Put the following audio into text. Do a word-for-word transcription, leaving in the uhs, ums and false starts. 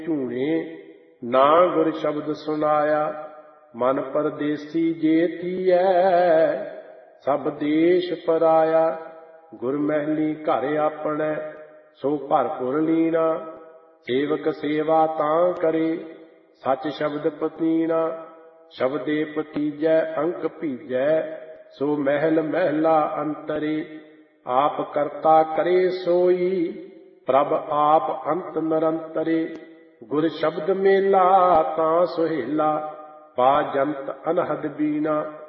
ਝੂਣੇ, ਨਾ ਗੁਰ ਸ਼ਬਦ ਸੁਨਾਇਆ। ਮਨ ਪਰਦੇਸੀ ਜੇ ਥੀਐ, ਸਭ ਦੇਸ਼ ਪਰਾਇਆ। ਗੁਰ ਮਹਿਲੀ ਘਰ ਆਪਣੈ, ਸੋ ਭਰਪੁਰ ਲੀਣਾ। ਸੇਵਕ ਸੇਵਾ ਤਾਂ ਕਰੇ, ਸੱਚ ਸ਼ਬਦ ਪਤੀਣਾ। ਸ਼ਬਦੇ ਪਤੀਜੈ ਅੰਕ ਭੀਜੈ, ਸੋ ਮਹਿਲ ਮਹਿਲਾ ਅੰਤਰੇ। ਆਪ ਕਰਤਾ ਕਰੇ ਸੋਈ, ਪ੍ਰਭ ਆਪ ਅੰਤ ਨਿਰੰਤਰੇ। ਗੁਰ ਸ਼ਬਦ ਮੇਲਾ ਤਾਂ ਸੁਹੇਲਾ, ਪਾ ਜੰਤ ਅਨਹਦ ਬੀਣਾ।